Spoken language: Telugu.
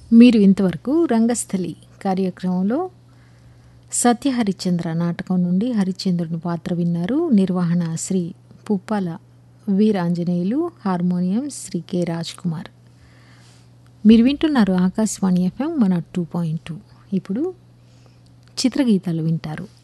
మీరు ఇంతవరకు రంగస్థలి కార్యక్రమంలో సత్య హరిశ్చంద్ర నాటకం నుండి హరిశ్చంద్రుని పాత్ర విన్నారు. నిర్వహణ శ్రీ పుప్పాల వీరాంజనేయులు, హార్మోనియం శ్రీ కె రాజ్ కుమార్. మీరు వింటున్నారు ఆకాశవాణి FM 102.2. ఇప్పుడు చిత్రగీతాలు వింటారు.